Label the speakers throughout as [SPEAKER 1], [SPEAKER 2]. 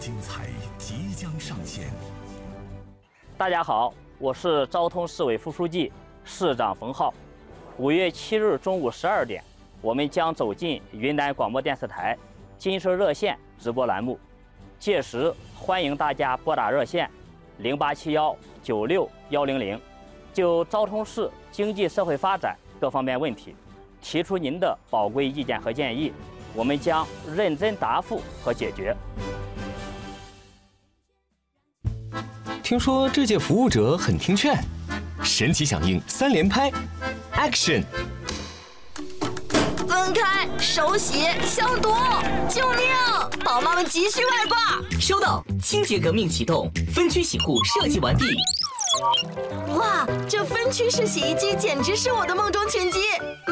[SPEAKER 1] 精彩即将上线。
[SPEAKER 2] 大家好，我是昭通市委副书记、市长冯浩。5月7日中午12点，我们将走进云南广播电视台金社热线直播栏目，届时欢迎大家拨打热线0871961100，就昭通市经济社会发展各方面问题提出您的宝贵意见和建议，我们将认真答复和解决。
[SPEAKER 3] 听说这届服务者很听劝，神奇响应3连拍 ，Action！
[SPEAKER 4] 分开，手洗，消毒，救命！宝妈们急需外挂。
[SPEAKER 5] 收到，清洁革命启动，分区洗护设计完毕。
[SPEAKER 4] 哇，这分区式洗衣机简直是我的梦中情机，买！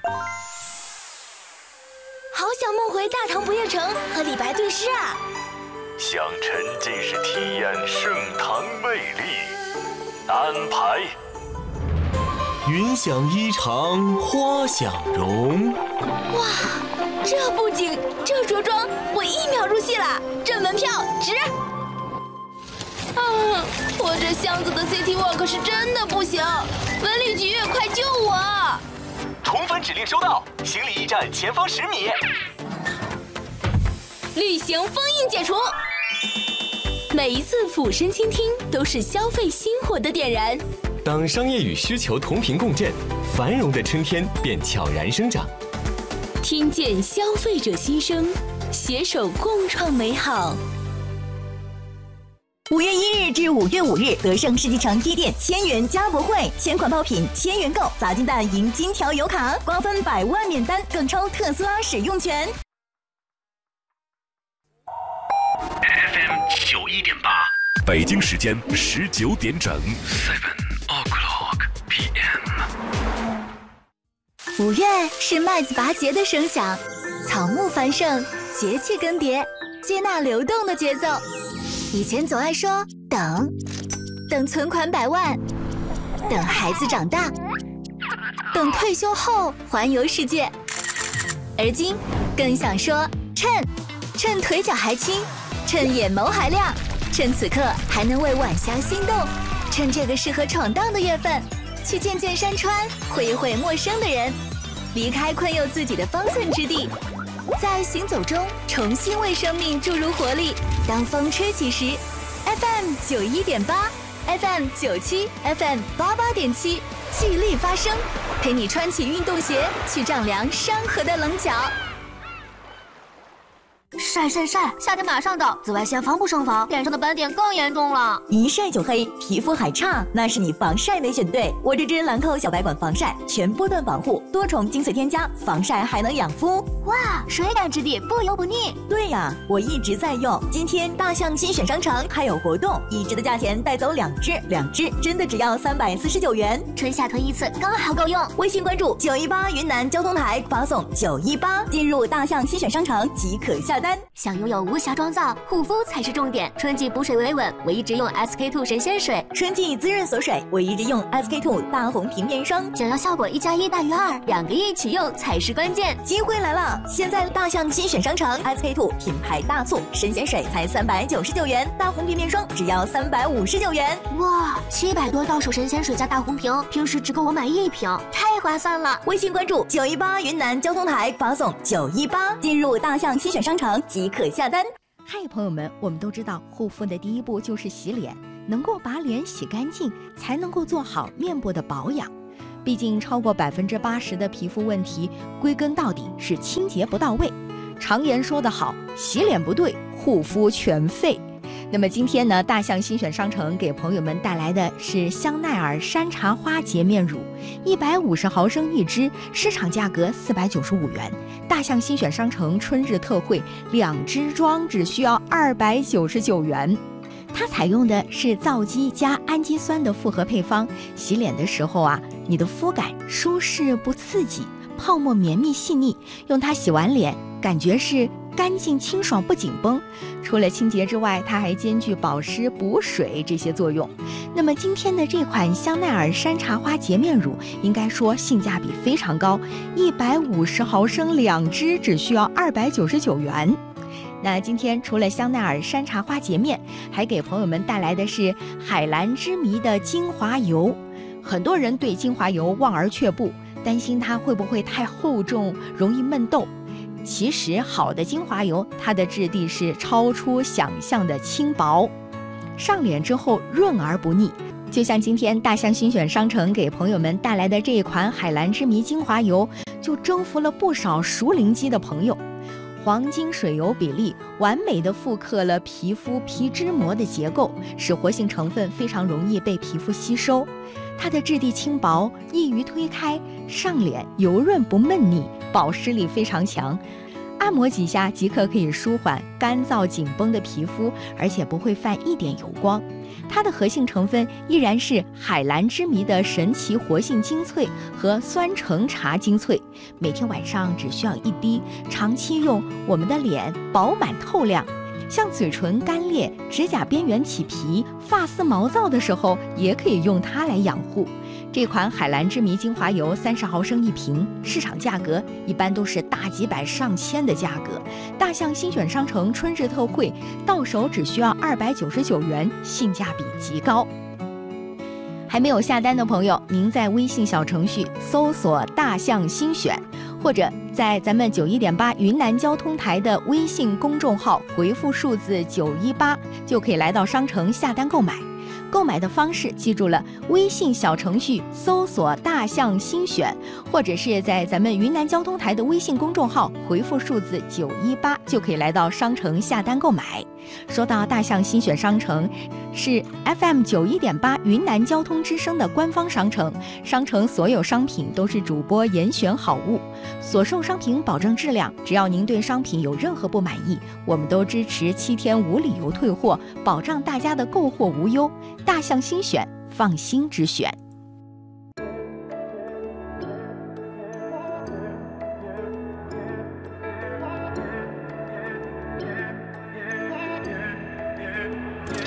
[SPEAKER 4] 好想梦回大唐不夜城和李白对诗啊！
[SPEAKER 1] 想沉浸式体验盛唐魅力，安排。
[SPEAKER 3] 云想衣裳花想容。
[SPEAKER 4] 哇，这布景，这着装，我1秒入戏了，这门票值！我这箱子的 City Walk 是真的不行，文旅局快救我！
[SPEAKER 5] 重返指令收到，行李驿站前方10米。
[SPEAKER 4] 旅行封印解除。每一次俯身倾听，都是消费心火的点燃。
[SPEAKER 3] 当商业与需求同频共振，繁荣的春天便悄然生长。
[SPEAKER 4] 听见消费者心声，携手共创美好。
[SPEAKER 6] 5月1日至5月5日，德胜世纪城贴店1000元加博会，千款爆品1000元购，砸金蛋赢金条油卡，瓜分100万免单，更抽特斯拉使用权。
[SPEAKER 1] FM 91.8，北京时间19点整，7 o'clock PM。
[SPEAKER 6] 5月是麦子拔节的声响，草木繁盛，节气更迭，接纳流动的节奏。以前总爱说等存款100万，等孩子长大，等退休后环游世界。而今更想说趁腿脚还轻，趁眼眸还亮，趁此刻还能为晚霞心动，趁这个适合闯荡的月份，去见见山川，会一会陌生的人，离开困囿自己的方寸之地，在行走中重新为生命注入活力。当风吹起时 ，FM 91.8，FM 97，FM 88.7，聚力发声，陪你穿起运动鞋，去丈量山河的棱角。
[SPEAKER 7] 晒，夏天马上到，紫外线防不胜防，脸上的斑点更严重了。
[SPEAKER 6] 一晒就黑，皮肤还差，那是你防晒没选对。我这支兰蔻小白管防晒，全波段保护，多重精粹添加，防晒还能养肤。
[SPEAKER 7] 哇，水感质地，不油不腻。
[SPEAKER 6] 对呀，我一直在用。今天大象新选商城还有活动，1支的价钱带走2支真的只要349元，
[SPEAKER 7] 春夏囤一次刚好够用。
[SPEAKER 6] 微信关注918云南交通台，发送918进入大象新选商城即可下单。
[SPEAKER 7] 想拥有无瑕妆造，护肤才是重点。春季补水维稳，我一直用 SK2 神仙水；
[SPEAKER 6] 春季滋润锁水，我一直用 SK2 大红瓶面霜。
[SPEAKER 7] 想要效果1+1大于2，2个一起用才是关键。
[SPEAKER 6] 机会来了！现在大象新选商城 SK2 品牌大促，神仙水才399元，大红瓶面霜只要359元。
[SPEAKER 7] 哇，700多到手神仙水加大红瓶，平时只够我买1瓶，太划算了！
[SPEAKER 6] 微信关注918云南交通台，发送918进入大象新选商城即可下单。
[SPEAKER 8] 嗨，朋友们，我们都知道护肤的第一步就是洗脸，能够把脸洗干净，才能够做好面部的保养。毕竟超过80%的皮肤问题，归根到底是清洁不到位。常言说得好，洗脸不对，护肤全废。那么今天呢，大象新选商城给朋友们带来的是香奈儿山茶花洁面乳，150毫升1支，市场价格495元。大象新选商城春日特惠，2支装只需要299元。它采用的是皂基加氨基酸的复合配方，洗脸的时候啊，你的肤感舒适不刺激，泡沫绵密细腻，用它洗完脸，感觉是干净清爽不紧绷。除了清洁之外，它还兼具保湿补水这些作用。那么今天的这款香奈儿山茶花洁面乳应该说性价比非常高，150毫升2支只需要299元。 那今天除了香奈儿山茶花洁面，还给朋友们带来的是海蓝之谜的精华油。很多人对精华油望而却步，担心它会不会太厚重，容易闷痘。其实好的精华油，它的质地是超出想象的轻薄，上脸之后润而不腻。就像今天大象新选商城给朋友们带来的这一款海蓝之谜精华油，就征服了不少熟龄肌的朋友。黄金水油比例完美的复刻了皮肤皮脂膜的结构，使活性成分非常容易被皮肤吸收。它的质地轻薄，易于推开，上脸油润不闷腻，保湿力非常强。按摩几下即可可以舒缓干燥紧绷的皮肤，而且不会泛一点油光。它的核心成分依然是海蓝之谜的神奇活性精粹和酸橙茶精粹，每天晚上只需要1滴，长期用，我们的脸饱满透亮。像嘴唇干裂、指甲边缘起皮、发丝毛躁的时候，也可以用它来养护。这款海蓝之谜精华油30毫升1瓶，市场价格一般都是大几百上千的价格。大象新选商城春日特惠，到手只需要299元，性价比极高。还没有下单的朋友，您在微信小程序搜索大象新选，或者在咱们91.8云南交通台的微信公众号回复数字918，就可以来到商城下单购买。购买的方式记住了，微信小程序搜索大象新选，或者是在咱们云南交通台的微信公众号回复数字918，就可以来到商城下单购买。说到大象新选商城，是 FM 91.8云南交通之声的官方商城，商城所有商品都是主播严选好物，所售商品保证质量，只要您对商品有任何不满意，我们都支持7天无理由退货，保障大家的购货无忧。大象新选，放心之选。